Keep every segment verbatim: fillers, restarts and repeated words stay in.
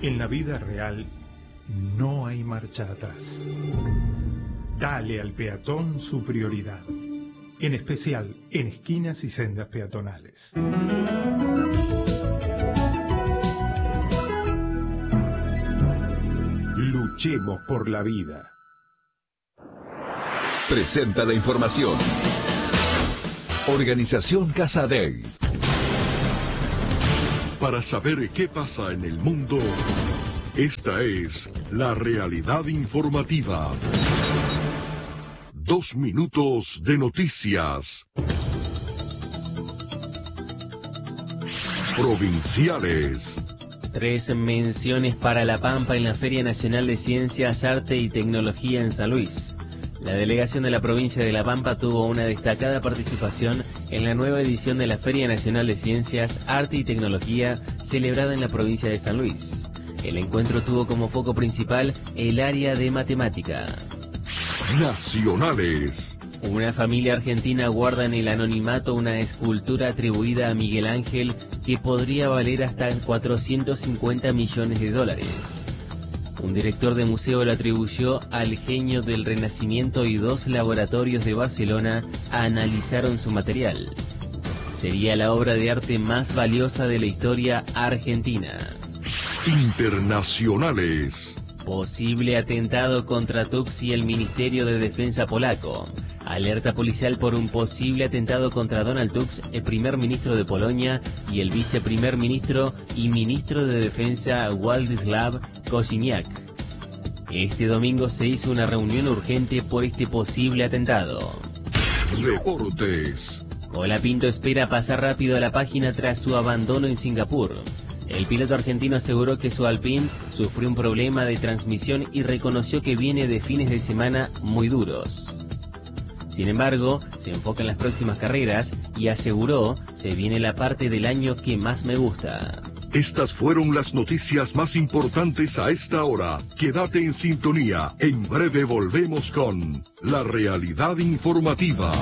En la vida real no hay marcha atrás. Dale al peatón su prioridad, en especial en esquinas y sendas peatonales. Luchemos por la vida. Presenta la información. Organización Casadei. Para saber qué pasa en el mundo, esta es la realidad informativa. Dos minutos de noticias. Provinciales. Tres menciones para La Pampa en la Feria Nacional de Ciencias, Arte y Tecnología en San Luis. La delegación de la provincia de La Pampa tuvo una destacada participación en la nueva edición de la Feria Nacional de Ciencias, Arte y Tecnología celebrada en la provincia de San Luis. El encuentro tuvo como foco principal el área de matemática. Nacionales. Una familia argentina guarda en el anonimato una escultura atribuida a Miguel Ángel que podría valer hasta cuatrocientos cincuenta millones de dólares. Un director de museo lo atribuyó al genio del Renacimiento y dos laboratorios de Barcelona analizaron su material. Sería la obra de arte más valiosa de la historia argentina. Internacionales. Posible atentado contra Tusk y el Ministerio de Defensa polaco. Alerta policial por un posible atentado contra Donald Tusk, el primer ministro de Polonia, y el viceprimer ministro y ministro de Defensa Władysław Kosiniak. Este domingo se hizo una reunión urgente por este posible atentado. Deportes. Colapinto espera pasar rápido a la página tras su abandono en Singapur. El piloto argentino aseguró que su Alpine sufrió un problema de transmisión y reconoció que viene de fines de semana muy duros. Sin embargo, se enfoca en las próximas carreras y aseguró, se viene la parte del año que más me gusta. Estas fueron las noticias más importantes a esta hora. Quédate en sintonía. En breve volvemos con la realidad informativa.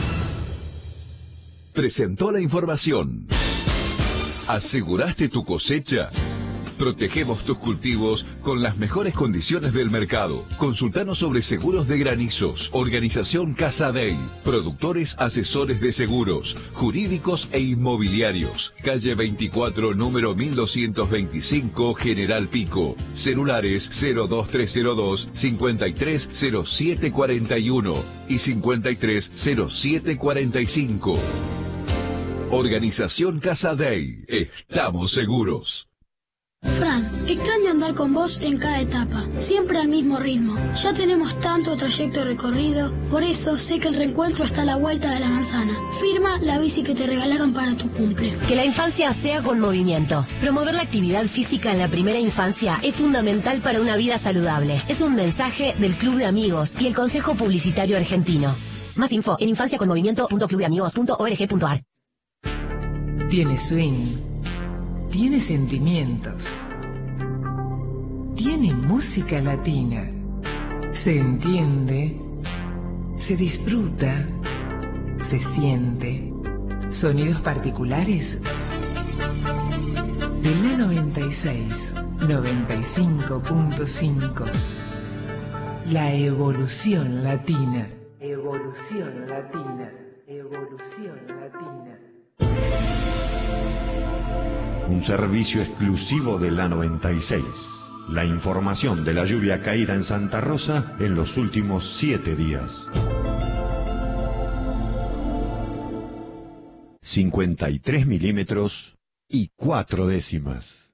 Presentó la información. ¿Aseguraste tu cosecha? Protegemos tus cultivos con las mejores condiciones del mercado. Consultanos sobre seguros de granizos. Organización Casadei. Productores asesores de seguros, jurídicos e inmobiliarios. Calle veinticuatro, número mil doscientos veinticinco, General Pico. Celulares cero dos tres cero dos, cincuenta y tres cero siete cuarenta y uno y cincuenta y tres cero siete cuarenta y cinco. Organización Casadei. Estamos seguros. Fran, extraño andar con vos en cada etapa, siempre al mismo ritmo. Ya tenemos tanto trayecto recorrido, por eso sé que el reencuentro está a la vuelta de la manzana. Firma la bici que te regalaron para tu cumple. Que la infancia sea con movimiento. Promover la actividad física en la primera infancia es fundamental para una vida saludable. Es un mensaje del Club de Amigos y el Consejo Publicitario Argentino. Más info en infancia con movimiento punto club de amigos punto org punto ar. Tiene swing, tiene sentimientos, tiene música latina, se entiende, se disfruta, se siente. Sonidos particulares de la noventa y seis, noventa y cinco punto cinco. La evolución latina. Evolución latina. Evolución latina. Un servicio exclusivo de la noventa y seis. La información de la lluvia caída en Santa Rosa en los últimos siete días. cincuenta y tres milímetros y cuatro décimas.